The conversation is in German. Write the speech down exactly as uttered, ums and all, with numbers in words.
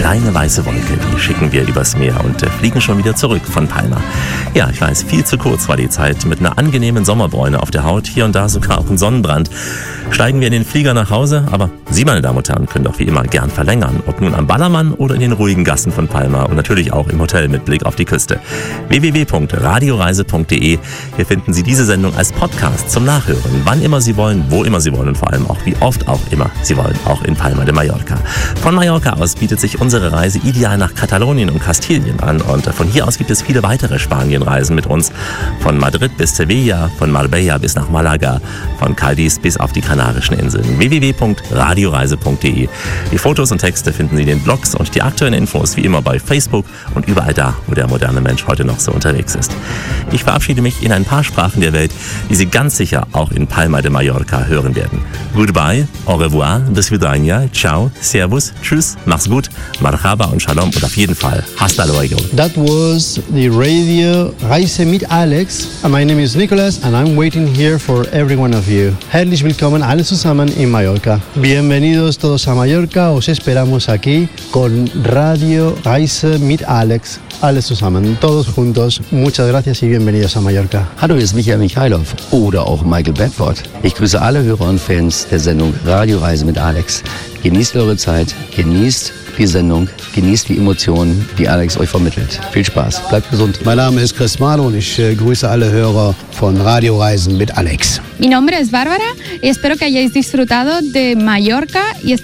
kleine weiße Wolke, die schicken wir übers Meer und äh, fliegen schon wieder zurück von Palma. Ja, ich weiß, viel zu kurz war die Zeit. Mit einer angenehmen Sommerbräune auf der Haut, hier und da sogar auch ein Sonnenbrand, steigen wir in den Flieger nach Hause. Aber Sie, meine Damen und Herren, können doch wie immer gern verlängern. Ob nun am Ballermann oder in den ruhigen Gassen von Palma und natürlich auch im Hotel mit Blick auf die Küste. w w w punkt radioreise punkt de. Hier finden Sie diese Sendung als Podcast zum Nachhören. Wann immer Sie wollen, wo immer Sie wollen und vor allem auch wie oft auch immer Sie wollen, auch in Palma de Mallorca. Von Mallorca aus bietet sich unsere Reise ideal nach Katalonien und Kastilien an und von hier aus gibt es viele weitere Spanienreisen mit uns. Von Madrid bis Sevilla, von Marbella bis nach Malaga, von Cadiz bis auf die Kanarischen Inseln. w w w punkt radioreise punkt de. Die Fotos und Texte finden Sie in den Blogs und die aktuellen Infos wie immer bei Facebook und überall da, wo der moderne Mensch heute noch so unterwegs ist. Ich verabschiede mich in ein paar Sprachen der Welt, die Sie ganz sicher auch in Palma de Mallorca hören werden. Goodbye, au revoir, do svidania, ciao, servus, tschüss, mach's gut, marhaba und shalom und auf jeden Fall hasta luego. That was the radio Reise mit Alex. My name is Nicholas and I'm waiting here for every one of you. Herzlich willkommen alle zusammen in Mallorca. Bienvenidos todos a Mallorca. Os esperamos aquí con Radio Reise mit Alex. Alles zusammen, todos juntos. Muchas gracias y bienvenidos a Mallorca. Hallo, hier ist Michael Michailov oder auch Michael Bedford. Ich grüße alle Hörer und Fans der Sendung Radioreise mit Alex. Genießt eure Zeit, genießt die Sendung, genießt die Emotionen, die Alex euch vermittelt. Viel Spaß, bleibt gesund. Mein Name ist Chris Malo und ich äh, grüße alle Hörer von Radioreisen mit Alex. Mi nombre es Bárbara y espero que hayáis disfrutado de Mallorca y